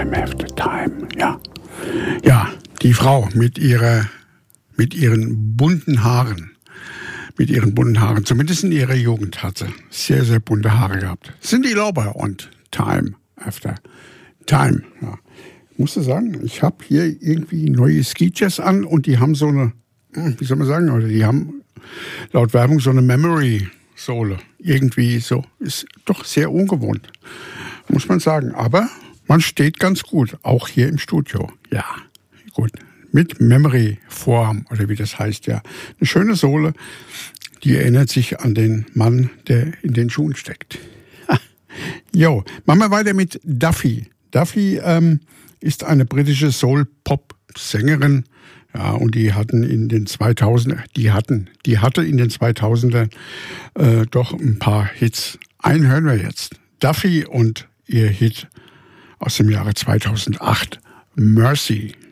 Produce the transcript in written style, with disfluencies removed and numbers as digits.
Time After Time, ja. Ja, die Frau mit ihren bunten Haaren. Mit ihren bunten Haaren. Zumindest in ihrer Jugend hat sie sehr, sehr bunte Haare gehabt. Cyndi Lauper und Time After Time. Ja. Ich muss sagen, ich habe hier irgendwie neue Ski-Jazz an und die haben so eine, wie soll man sagen, oder die haben laut Werbung so eine Memory-Sohle. Irgendwie so. Ist doch sehr ungewohnt, muss man sagen. Aber man steht ganz gut, auch hier im Studio. Ja, gut. Mit Memory-Vorarm, oder wie das heißt, ja. Eine schöne Sohle, die erinnert sich an den Mann, der in den Schuhen steckt. Jo, machen wir weiter mit Duffy. Duffy ist eine britische Soul-Pop-Sängerin, ja, und die hatte in den 2000er doch ein paar Hits. Einen hören wir jetzt. Duffy und ihr Hit aus dem Jahre 2008, Mercy.